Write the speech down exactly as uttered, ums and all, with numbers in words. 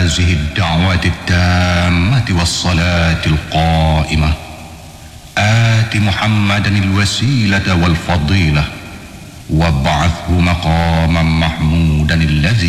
هذه الدعوة التامة والصلاة القائمة آت محمدا الوسيلة والفضيلة وابعثه مقاما محمودا الذي